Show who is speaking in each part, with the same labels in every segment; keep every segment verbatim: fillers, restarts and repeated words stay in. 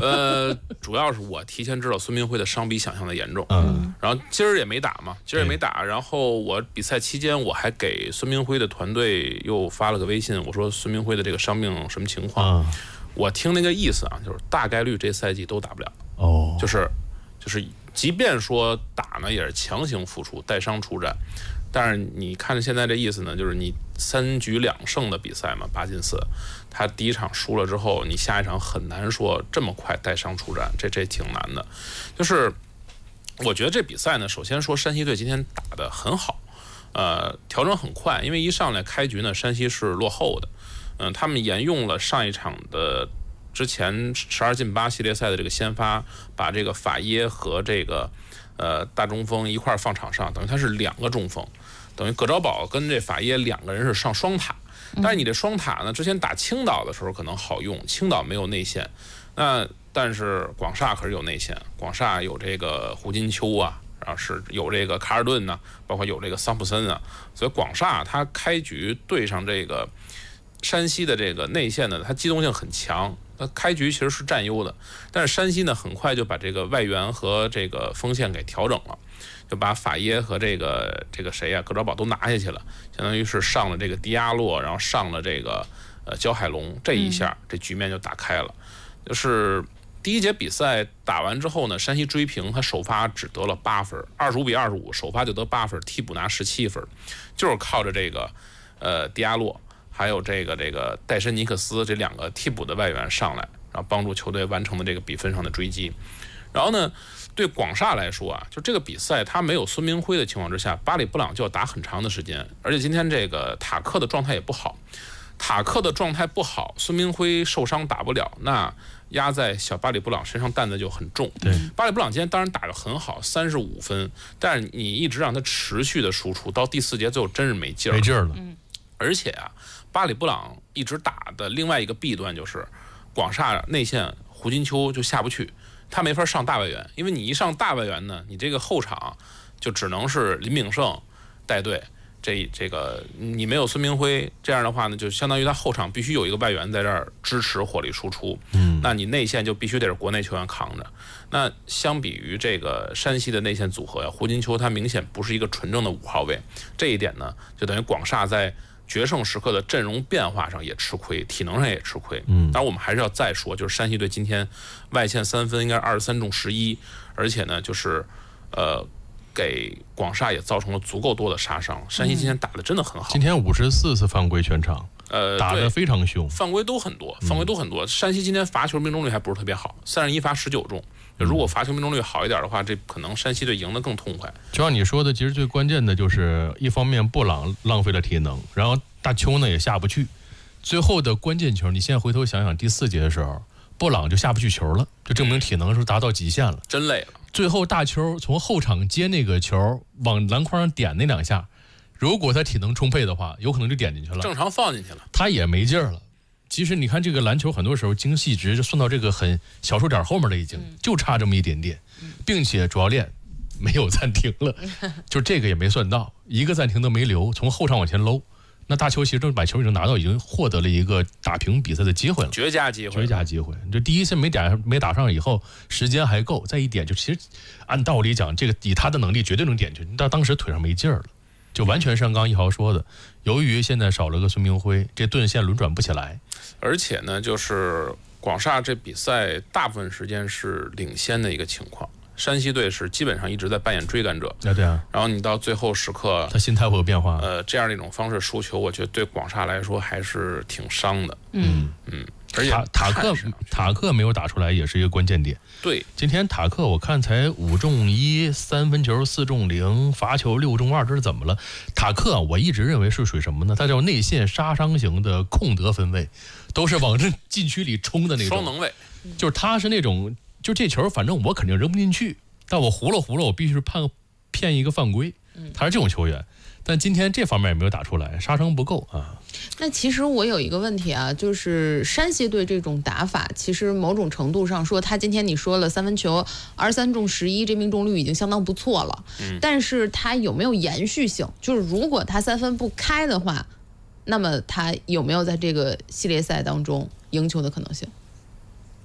Speaker 1: 呃，主要是我提前知道孙铭徽的伤比想象的严重，
Speaker 2: 嗯，
Speaker 1: 然后今儿也没打嘛，今儿也没打，然后我比赛期间我还给孙铭徽的团队又发了个微信，我说孙铭徽的这个伤病什么情况？嗯、我听那个意思啊，就是大概率这赛季都打不了，
Speaker 2: 哦，
Speaker 1: 就是就是，即便说打呢，也是强行复出，带伤出战。但是你看现在这意思呢，就是你三局两胜的比赛嘛，八进四，他第一场输了之后，你下一场很难说这么快带伤出战，这这挺难的。就是我觉得这比赛呢，首先说山西队今天打得很好，呃，调整很快，因为一上来开局呢，山西是落后的，嗯、呃，他们沿用了上一场的之前十二进八系列赛的这个先发，把这个法耶和这个呃大中锋一块放场上，等于他是两个中锋。等于葛兆宝跟这法耶两个人是上双塔，但是你这双塔呢，之前打青岛的时候可能好用，青岛没有内线，那但是广厦可是有内线，广厦有这个胡金秋啊，然后是有这个卡尔顿呢，包括有这个桑普森啊，所以广厦他开局对上这个山西的这个内线呢，它机动性很强，它开局其实是占优的，但是山西呢很快就把这个外援和这个锋线给调整了。就把法耶和这个这个谁呀、啊，葛兆宝都拿下去了，相当于是上了这个迪亚洛，然后上了这个呃焦海龙，这一下这局面就打开了。就是第一节比赛打完之后呢，山西追平，他首发只得了八分，二十五比二十五，首发就得八分，替补拿十七分，就是靠着这个呃迪亚洛还有这个这个戴森尼克斯这两个替补的外援上来，然后帮助球队完成了这个比分上的追击。然后呢，对广厦来说啊，就这个比赛他没有孙铭徽的情况之下，巴里布朗就要打很长的时间，而且今天这个塔克的状态也不好，塔克的状态不好，孙铭徽受伤打不了，那压在小巴里布朗身上担子就很重。
Speaker 2: 对，
Speaker 1: 巴里布朗今天当然打得很好，三十五分，但是你一直让他持续的输出，到第四节最后真是没劲儿，
Speaker 2: 没劲儿了。
Speaker 1: 而且啊，巴里布朗一直打的另外一个弊端就是广厦内线胡金秋就下不去。他没法上大外援，因为你一上大外援呢，你这个后场就只能是林炳胜带队，这这个你没有孙铭徽，这样的话呢，就相当于他后场必须有一个外援在这儿支持火力输出，嗯，那你内线就必须得是国内球员扛着。那相比于这个山西的内线组合呀，胡金秋他明显不是一个纯正的五号位，这一点呢，就等于广厦在决胜时刻的阵容变化上也吃亏，体能上也吃亏。嗯，当然我们还是要再说，就是山西队今天外线三分应该是二十三中十一，而且呢，就是呃，给广厦也造成了足够多的杀伤。山西今天打的真的很好，
Speaker 2: 今天五十四次犯规全场，呃，打得非常凶，
Speaker 1: 犯规都很多，犯规都很多。嗯、山西今天罚球命中率还不是特别好，三十一罚十九中。如果罚球命中率好一点的话，这可能山西队赢得更痛快。
Speaker 2: 就像你说的，其实最关键的就是一方面布朗浪费了体能，然后大邱呢也下不去。最后的关键球，你现在回头想想，第四节的时候，布朗就下不去球了，就证明体能是达到极限了，
Speaker 1: 真累了。
Speaker 2: 最后大邱从后场接那个球往篮筐上点那两下，如果他体能充沛的话，有可能就点进去了，
Speaker 1: 正常放进去了，
Speaker 2: 他也没劲儿了。其实你看这个篮球很多时候精细值就算到这个很小数点后面了，已经就差这么一点点，并且主教练没有暂停了，就这个也没算到，一个暂停都没留，从后场往前搂。那大邱其实正把球已经拿到，已经获得了一个打平比赛的机会了，
Speaker 1: 绝佳机会，
Speaker 2: 绝佳机会。这第一次没打没打上以后，时间还够，再一点就其实按道理讲，这个以他的能力绝对能点去，到当时腿上没劲儿了。就完全像刚一豪说的，由于现在少了个孙铭徽，这盾线轮转不起来。
Speaker 1: 而且呢，就是广厦这比赛大部分时间是领先的一个情况，山西队是基本上一直在扮演追赶者。
Speaker 2: 啊，对啊。
Speaker 1: 然后你到最后时刻，
Speaker 2: 他心态会有变化。
Speaker 1: 呃，这样的一种方式输球，我觉得对广厦来说还是挺伤的。
Speaker 2: 嗯
Speaker 1: 嗯。而且
Speaker 2: 塔塔克塔克没有打出来也是一个关键点。
Speaker 1: 对，
Speaker 2: 今天塔克我看才五中一，三分球四中零，罚球六中二，这是怎么了？塔克我一直认为是属于什么呢？他叫内线杀伤型的控得分位，都是往这禁区里冲的那种
Speaker 1: 双能位，
Speaker 2: 就是他是那种，就这球反正我肯定扔不进去，但我胡了胡了，我必须判骗一个犯规，他是这种球员。但今天这方面也没有打出来，杀伤不够啊。
Speaker 3: 那其实我有一个问题啊，就是山西队这种打法，其实某种程度上说，他今天你说了三分球二十三中十一，这命中率已经相当不错了。嗯，但是他有没有延续性？就是如果他三分不开的话，那么他有没有在这个系列赛当中赢球的可能性？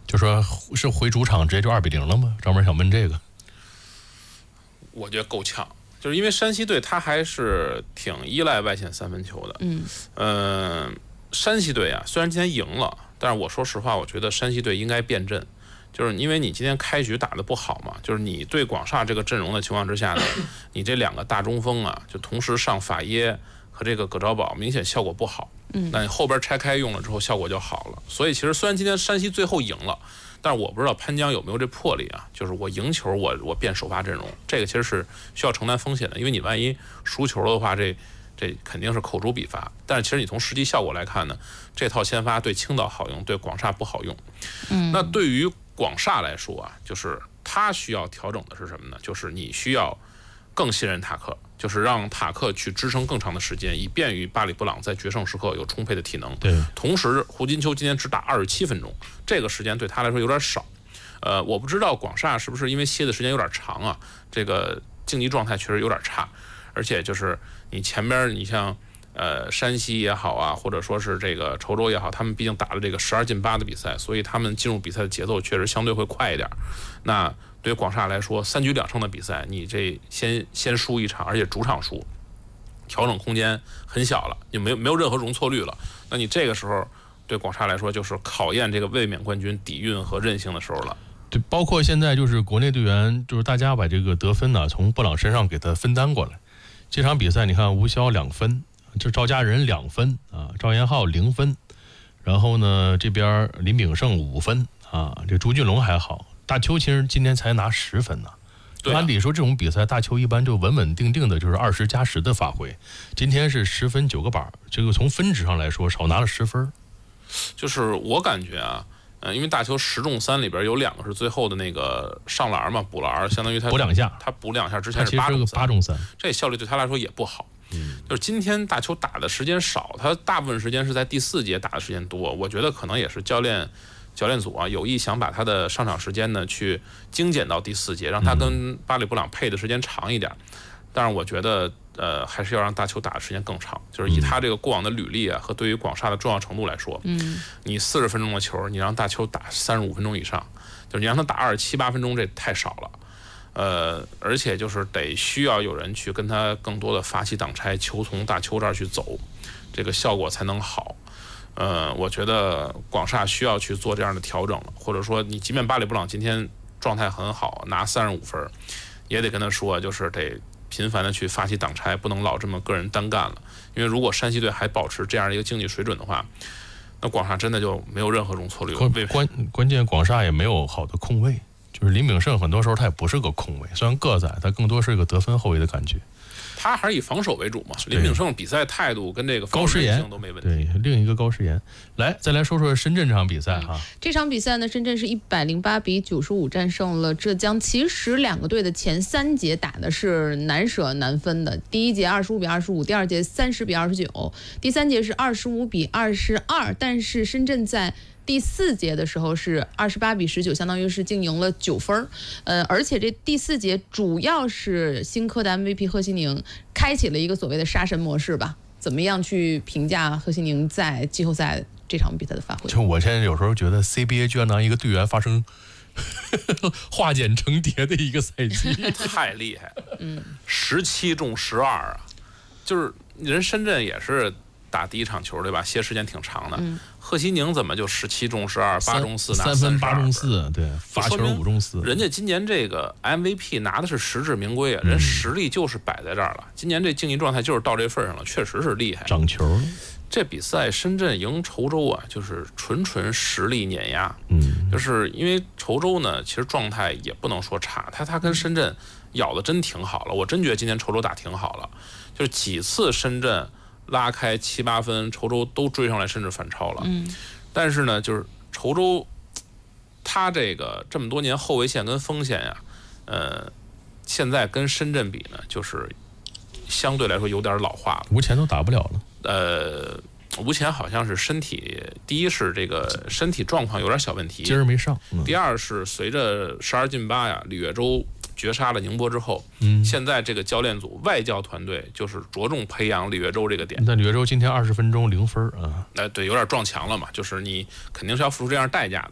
Speaker 2: 就说是回主场直接就二比零了吗？专门想问这个。
Speaker 1: 我觉得够呛，就是因为山西队他还是挺依赖外线三分球的。
Speaker 3: 嗯，
Speaker 1: 呃，山西队啊，虽然今天赢了，但是我说实话，我觉得山西队应该变阵。就是因为你今天开局打得不好嘛，就是你对广厦这个阵容的情况之下呢，你这两个大中锋啊，就同时上法耶和这个葛兆宝，明显效果不好。
Speaker 3: 嗯，
Speaker 1: 那你后边拆开用了之后，效果就好了。所以其实虽然今天山西最后赢了，但是我不知道潘江有没有这魄力啊，就是我赢球我我变首发阵容，这个其实是需要承担风险的，因为你万一输球的话，这这肯定是口诛笔伐。但是其实你从实际效果来看呢，这套先发对青岛好用，对广厦不好用。
Speaker 3: 嗯，
Speaker 1: 那对于广厦来说啊，就是他需要调整的是什么呢？就是你需要更信任塔克，就是让塔克去支撑更长的时间，以便于巴里布朗在决胜时刻有充沛的体能。
Speaker 2: 对，
Speaker 1: 同时胡金秋今天只打二十七分钟，这个时间对他来说有点少。呃，我不知道广厦是不是因为歇的时间有点长啊，这个竞技状态确实有点差，而且就是你前边你像。呃，山西也好啊，或者说是这个稠州也好，他们毕竟打了这个十二进八的比赛，所以他们进入比赛的节奏确实相对会快一点。那对于广厦来说，三局两胜的比赛，你这先先输一场，而且主场输，调整空间很小了，就没有没有任何容错率了。那你这个时候对广厦来说，就是考验这个卫冕冠军底蕴和韧性的时候了。
Speaker 2: 对，包括现在就是国内队员，就是大家把这个得分呢从布朗身上给他分担过来。这场比赛你看，吴骁两分。这赵家人两分啊，赵延浩零分，然后呢这边林炳胜五分啊，这朱俊龙还好，大邱其实今天才拿十分呢。
Speaker 1: 对啊，
Speaker 2: 按理说这种比赛大邱一般就稳稳定定的就是二十加十的发挥，今天是十分九个板，这个从分值上来说少拿了十分。
Speaker 1: 就是我感觉啊，呃，因为大邱十中三里边有两个是最后的那个上篮嘛，补篮，相当于他
Speaker 2: 补两下，
Speaker 1: 他补两下之前是
Speaker 2: 八中八中三，
Speaker 1: 这效率对他来说也不好。嗯，就是今天大邱打的时间少，他大部分时间是在第四节打的时间多。我觉得可能也是教练教练组啊有意想把他的上场时间呢去精简到第四节，让他跟巴里布朗配的时间长一点。但是我觉得呃还是要让大邱打的时间更长，就是以他这个过往的履历啊和对于广厦的重要程度来说，嗯，你四十分钟的球，你让大邱打三十五分钟以上，就是你让他打二十七八分钟，这太少了。呃，而且就是得需要有人去跟他更多的发起挡拆，球从大邱这儿去走，这个效果才能好。呃，我觉得广厦需要去做这样的调整了，或者说你即便巴里布朗今天状态很好，拿三十五分，也得跟他说，就是得频繁的去发起挡拆，不能老这么个人单干了。因为如果山西队还保持这样一个竞技水准的话，那广厦真的就没有任何容错率了。
Speaker 2: 关关关键广厦也没有好的控卫。就是林炳胜很多时候他也不是个控卫，虽然个子矮，他更多是一个得分后卫的感觉。
Speaker 1: 他还是以防守为主嘛。林炳胜比赛态度跟这个
Speaker 2: 高诗岩
Speaker 1: 都没问题。
Speaker 2: 对，另一个高诗岩。来，再来说说深圳这场比赛哈、嗯。
Speaker 3: 这场比赛呢，深圳是一百零八比九十五战胜了浙江。其实两个队的前三节打的是难舍难分的。第一节二十五比二十五，第二节三十比二十九，第三节是二十五比二十二。但是深圳在第四节的时候是二十八比十九，相当于是净赢了九分。呃，而且这第四节主要是新科的 M V P 贺西宁开启了一个所谓的杀神模式吧？怎么样去评价贺西宁在季后赛这场比赛的发挥？
Speaker 2: 就我现在有时候觉得 C B A 居然让一个队员发生化茧成蝶的一个赛季，
Speaker 1: 太厉害了。嗯，十七中十二啊，就是人深圳也是打第一场球对吧？歇时间挺长的。嗯，贺西宁怎么就十七中十二，八中四，拿
Speaker 2: 三分八中四，对，罚球五中四。
Speaker 1: 人家今年这个 M V P 拿的是实至名归啊，人实力就是摆在这儿了。今年这竞技状态就是到这份上了，确实是厉害。
Speaker 2: 长球。
Speaker 1: 这比赛深圳赢稠州啊，就是纯纯实力碾压。嗯，就是因为稠州呢，其实状态也不能说差，他他跟深圳咬的真挺好了。我真觉得今年稠州打挺好了，就是几次深圳拉开七八分，稠州都追上来，甚至反超了。嗯，但是呢，就是稠州，他这个这么多年后卫线跟锋线呀，呃，现在跟深圳比呢，就是相对来说有点老化了。
Speaker 2: 吴前都打不了了。
Speaker 1: 呃，吴前好像是身体，第一是这个身体状况有点小问题，
Speaker 2: 今儿没上。嗯、
Speaker 1: 第二是随着十二进八呀，李月洲绝杀了宁波之后，嗯，现在这个教练组外教团队就是着重培养李月洲这个点。
Speaker 2: 但李月洲今天二十分钟零分啊，
Speaker 1: 哎、呃，对，有点撞墙了嘛，就是你肯定是要付出这样代价的。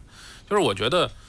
Speaker 1: 就是我觉得